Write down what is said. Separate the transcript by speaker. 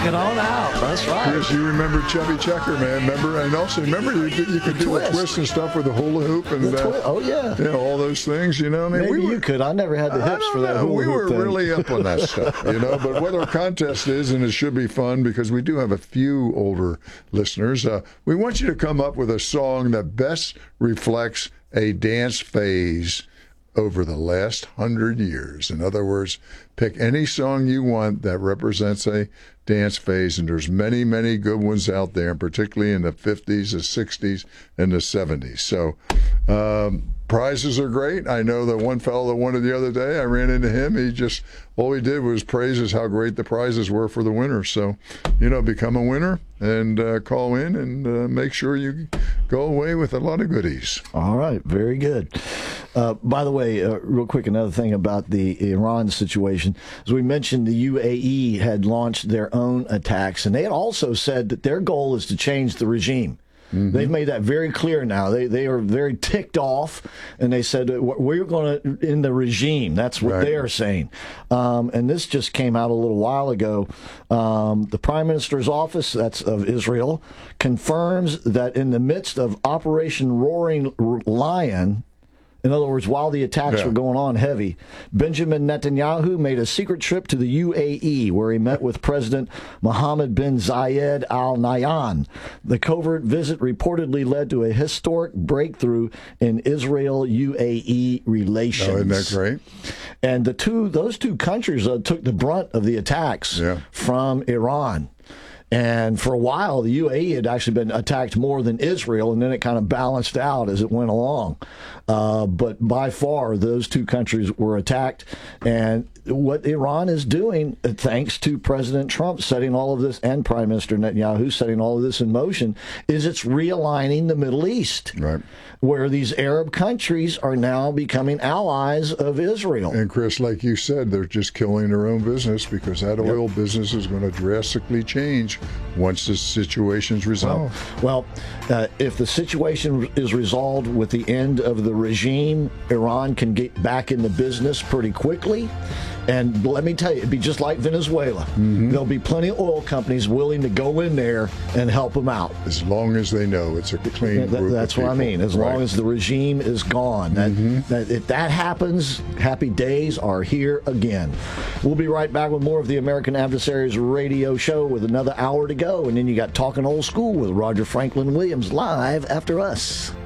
Speaker 1: Rock it on out. That's right.
Speaker 2: Chris, you remember Chubby Checker, man? Remember, and also remember you could do a twist and stuff with the hula hoop and
Speaker 1: oh yeah,
Speaker 2: all those things. You know, I mean,
Speaker 1: maybe you could. I never had the hips for that.
Speaker 2: We were
Speaker 1: thing.
Speaker 2: really up on that stuff, But what our contest is, and it should be fun because we do have a few older listeners. We want you to come up with a song that best reflects a dance phase over the last 100 years. In other words, pick any song you want that represents a dance phase, and there's many, many good ones out there, particularly in the 50s, the 60s, and the 70s. So prizes are great. I know that one fellow that won it the other day, I ran into him. All he did was praise how great the prizes were for the winners. So, become a winner and call in and make sure you go away with a lot of goodies.
Speaker 1: All right. Very good. By the way, real quick, another thing about the Iran situation. As we mentioned, the UAE had launched their own attacks, and they had also said that their goal is to change the regime. Mm-hmm. They've made that very clear now. They are very ticked off, and they said, we're going to end the regime. That's what they are saying. And this just came out a little while ago. The Prime Minister's office, that's of Israel, confirms that in the midst of Operation Roaring Lion, in other words, while the attacks were going on heavy, Benjamin Netanyahu made a secret trip to the UAE where he met with President Mohammed bin Zayed Al Nahyan. The covert visit reportedly led to a historic breakthrough in Israel-UAE relations.
Speaker 2: Oh, isn't that great?
Speaker 1: And those two countries took the brunt of the attacks from Iran. And for a while, the UAE had actually been attacked more than Israel, and then it kind of balanced out as it went along. But by far, those two countries were attacked. And what Iran is doing, thanks to President Trump setting all of this, and Prime Minister Netanyahu setting all of this in motion, is it's realigning the Middle East, where these Arab countries are now becoming allies of Israel.
Speaker 2: And Chris, like you said, they're just killing their own business because that oil business is going to drastically change once the situation's resolved.
Speaker 1: Well, if the situation is resolved with the end of the regime, Iran can get back in the business pretty quickly. And let me tell you, it'd be just like Venezuela. Mm-hmm. There'll be plenty of oil companies willing to go in there and help them out.
Speaker 2: As long as they know it's a clean group
Speaker 1: That's what I mean. As long as the regime is gone. If that happens, happy days are here again. We'll be right back with more of the American Adversaries radio show with another hour to go. And then you got Talking Old School with Roger Franklin Williams live after us.